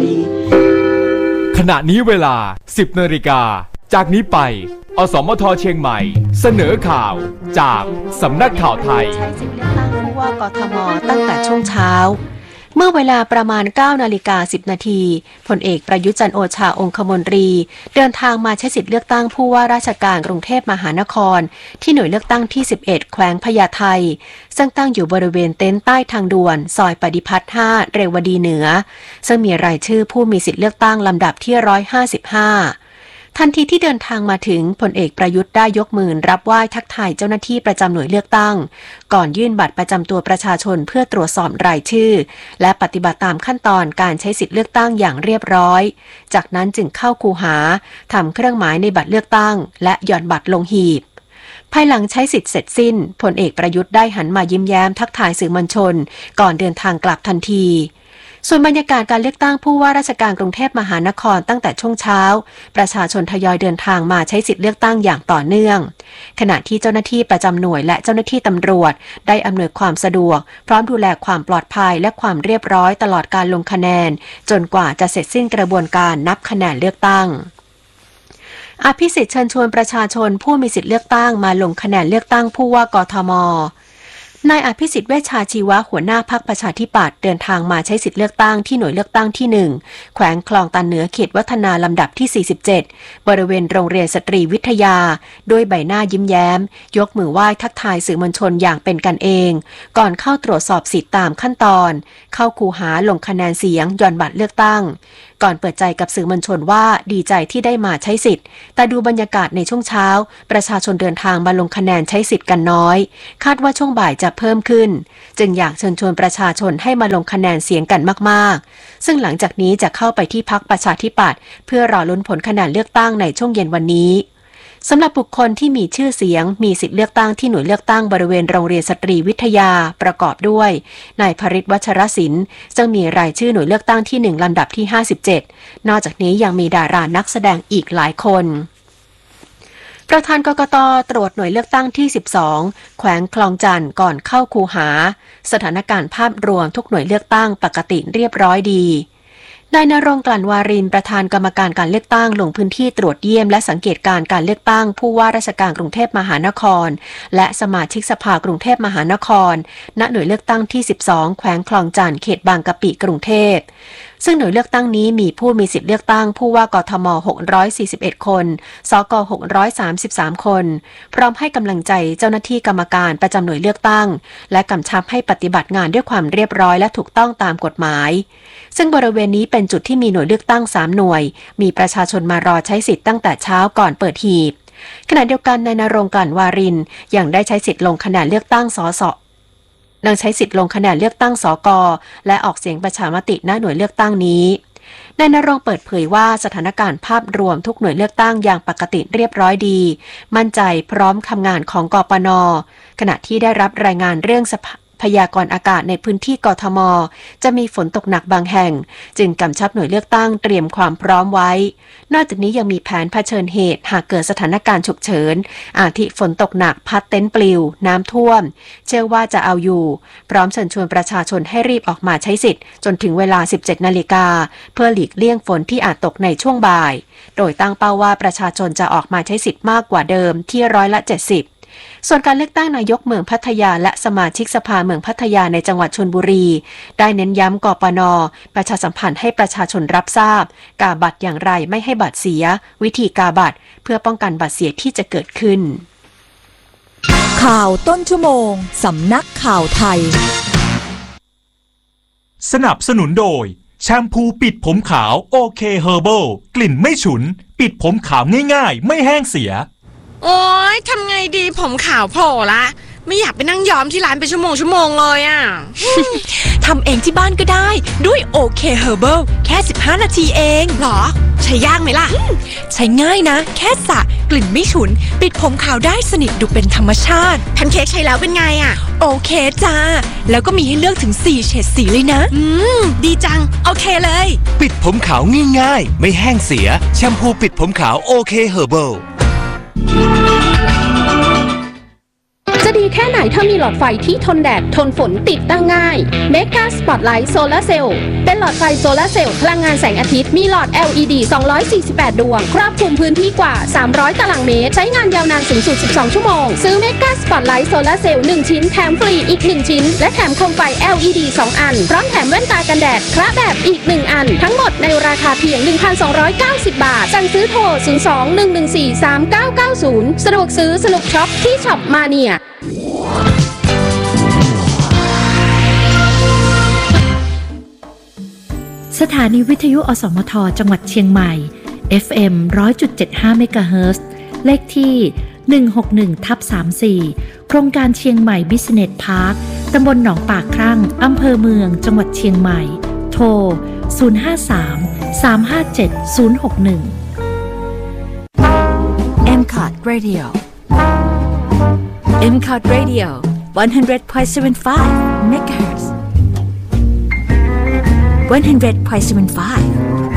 ขณะนี้เวลา 10 นาฬิกาจากนี้ไปอสมทเชียงใหม่เสนอข่าวจากสำนักข่าวไทยใช้สิทธิ์เลือกตั้งผู้ว่ากทมตั้งแต่ช่วงเช้าเมื่อเวลาประมาณ 9:10 นาทีพลเอกประยุทธ์จันทร์โอชาองคมนตรีเดินทางมาใช้สิทธิ์เลือกตั้งผู้ว่าราชการกรุงเทพมหานครที่หน่วยเลือกตั้งที่ 11 แขวงพญาไทซึ่งตั้งอยู่บริเวณเต็นท์ใต้ทางด่วนซอยปฏิพัฒน์ 5 เรวดีเหนือซึ่งมีรายชื่อผู้มีสิทธิ์เลือกตั้งลำดับที่ 155ทันทีที่เดินทางมาถึงพลเอกประยุทธ์ได้ยกมือรับไหว้ทักทายเจ้าหน้าที่ประจำหน่วยเลือกตั้งก่อนยื่นบัตรประจำตัวประชาชนเพื่อตรวจสอบรายชื่อและปฏิบัติตามขั้นตอนการใช้สิทธิเลือกตั้งอย่างเรียบร้อยจากนั้นจึงเข้าคูหาทำเครื่องหมายในบัตรเลือกตั้งและหย่อนบัตรลงหีบภายหลังใช้สิทธิ์เสร็จสิ้นพลเอกประยุทธ์ได้หันมายิ้มแย้มทักทายสื่อมวลชนก่อนเดินทางกลับทันทีส่วนบรรยากาศการเลือกตั้งผู้ว่าราชการกรุงเทพมหานครตั้งแต่ช่วงเช้าประชาชนทยอยเดินทางมาใช้สิทธิเลือกตั้งอย่างต่อเนื่องขณะที่เจ้าหน้าที่ประจำหน่วยและเจ้าหน้าที่ตำรวจได้อำนวยความสะดวกพร้อมดูแลความปลอดภัยและความเรียบร้อยตลอดการลงคะแนนจนกว่าจะเสร็จสิ้นกระบวนการนับคะแนนเลือกตั้งอภิสิทธิ์เชิญชวนประชาชนผู้มีสิทธิเลือกตั้งมาลงคะแนนเลือกตั้งผู้ว่ากทมนายอภิสิทธิ์เวชชาชีวะหัวหน้าพรรคประชาธิปัตย์เดินทางมาใช้สิทธิเลือกตั้งที่หน่วยเลือกตั้งที่ 1 แขวงคลองตันเหนือเขตวัฒนาลำดับที่ 47 บริเวณโรงเรียนสตรีวิทยาด้วยใบหน้ายิ้มแย้มยกมือไหว้ทักทายสื่อมวลชนอย่างเป็นกันเองก่อนเข้าตรวจสอบสิทธิตามขั้นตอนเข้าคูหาลงคะแนนเสียงหย่อนบัตรเลือกตั้งก่อนเปิดใจกับสื่อมวลชนว่าดีใจที่ได้มาใช้สิทธิ์แต่ดูบรรยากาศในช่วงเช้าประชาชนเดินทางมาลงคะแนนใช้สิทธิ์กันน้อยคาดว่าช่วงบ่ายจะเพิ่มขึ้นจึงอยากเชิญชวนประชาชนให้มาลงคะแนนเสียงกันมากๆซึ่งหลังจากนี้จะเข้าไปที่พรรคประชาธิปัตย์เพื่อรอลุ้นผลคะแนนเลือกตั้งในช่วงเย็นวันนี้สำหรับบุคคลที่มีชื่อเสียงมีสิทธิเลือกตั้งที่หน่วยเลือกตั้งบริเวณโรงเรียนสตรีวิทยาประกอบด้วยนายภริษฐ์วัชรศิลป์ซึ่งมีรายชื่อหน่วยเลือกตั้งที่1ลำดับที่57นอกจากนี้ยังมีดารานักแสดงอีกหลายคนประธานกกต.ตรวจหน่วยเลือกตั้งที่12แขวงคลองจันทน์ก่อนเข้าคูหาสถานการณ์ภาพรวมทุกหน่วยเลือกตั้งปกติเรียบร้อยดีนายณรงค์ กลั่นวารินประธานกรรมการการเลือกตั้งลงพื้นที่ตรวจเยี่ยมและสังเกตการการเลือกตั้งผู้ว่าราชการกรุงเทพมหานครและสมาชิกสภากรุงเทพมหานครณหน่วยเลือกตั้งที่12แขวงคลองจันทน์เขตบางกะปิกรุงเทพซึ่งหน่วยเลือกตั้งนี้มีผู้มีสิทธิเลือกตั้งผู้ว่ากทม641คนสก633คนพร้อมให้กำลังใจเจ้าหน้าที่กรรมการประจำหน่วยเลือกตั้งและกำชับให้ปฏิบัติงานด้วยความเรียบร้อยและถูกต้องตามกฎหมายซึ่งบริเวณนี้เป็นจุดที่มีหน่วยเลือกตั้ง3หน่วยมีประชาชนมารอใช้สิทธิ์ตั้งแต่เช้าก่อนเปิดหีบขณะเดียวกันนายณรงค์ กลั่นวารินยังได้ใช้สิทธิ์ลงคะแนนเลือกตั้งสสดังใช้สิทธิ์ลงคะแนนเลือกตั้งสกและออกเสียงประชามติณหน่วยเลือกตั้งนี้นายณรงค์เปิดเผยว่าสถานการณ์ภาพรวมทุกหน่วยเลือกตั้งอย่างปกติเรียบร้อยดีมั่นใจพร้อมทำงานของกปน.ขณะที่ได้รับรายงานเรื่องพยากรณ์อากาศในพื้นที่กทมจะมีฝนตกหนักบางแห่งจึงกำชับหน่วยเลือกตั้งเตรียมความพร้อมไว้นอกจากนี้ยังมีแผนเผชิญเหตุหากเกิดสถานการณ์ฉุกเฉินอาทิฝนตกหนักพัดเต็นท์ปลิวน้ำท่วมเชื่อว่าจะเอาอยู่พร้อมเชิญชวนประชาชนให้รีบออกมาใช้สิทธิ์จนถึงเวลา 17 นาฬิกาเพื่อหลีกเลี่ยงฝนที่อาจตกในช่วงบ่ายโดยตั้งเป้าว่าประชาชนจะออกมาใช้สิทธิ์มากกว่าเดิมที่70%ส่วนการเลือกตั้งนายกเมืองพัทยาและสมาชิกสภาเมืองพัทยาในจังหวัดชลบุรีได้เน้นย้ำกปน.ประชาสัมพันธ์ให้ประชาชนรับทราบกาบัตรอย่างไรไม่ให้บัตรเสียวิธีกาบัตรเพื่อป้องกันบัตรเสียที่จะเกิดขึ้นข่าวต้นชั่วโมงสำนักข่าวไทยสนับสนุนโดยแชมพูปิดผมขาวโอเคเฮอร์เบิลกลิ่นไม่ฉุนปิดผมขาวง่ายๆไม่แห้งเสียโอ๊ยทำไงดีผมขาวโผล่ละไม่อยากไปนั่งย้อมที่ร้านเป็นชั่วโมงเลยอ่ะทำเองที่บ้านก็ได้ด้วยโอเคเฮอร์เบิลแค่15นาทีเองหรอใช้ยากไหมล่ะใช้ง่ายนะแค่สระกลิ่นไม่ฉุนปิดผมขาวได้สนิทดูเป็นธรรมชาติแพนเค้กใช้แล้วเป็นไงอ่ะโอเคจ้าแล้วก็มีให้เลือกถึง4เฉดสีเลยนะดีจังโอเคเลยปิดผมขาวง่ายๆไม่แห้งเสียแชมพูปิดผมขาวโอเคเฮอร์เบิลจะดีแค่ไหนถ้ามีหลอดไฟที่ทนแดดทนฝนติดตั้งง่าย Mega Spotlight Solar Cell เป็นหลอดไฟโซลาร์เซลล์พลังงานแสงอาทิตย์มีหลอด LED 248 ดวงครอบคลุมพื้นที่กว่า300 ตารางเมตรใช้งานยาวนานสูงสุด12 ชั่วโมงซื้อ Mega Spotlight Solar Cell 1 ชิ้นแถมฟรีอีก1ชิ้นและแถมโคมไฟ LED 2 อันพร้อมแถมแว่นตากันแดดคละแบบอีก1อันทั้งหมดในราคาเพียง 1,290 บาทสั่งซื้อโทร 02-114-3990 สะดวกซื้อสนุกช็อปที่ช็อปมาเนียสถานีวิทยุอสมทจังหวัดเชียงใหม่ FM 100.75 เมกะเฮิรตซ์เลขที่ 161/34 โครงการเชียงใหม่บิสเนสพาร์ค ตำบลหนองปากครั่ง อำเภอเมือง จังหวัดเชียงใหม่ โทร 053-357-061 MCOT Radio MCOT Radio 100.75 MHz 100.75